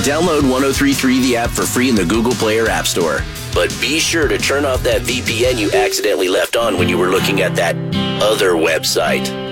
Download 1033 the app for free in the Google Play or App Store. But be sure to turn off that VPN you accidentally left on when you were looking at that other website.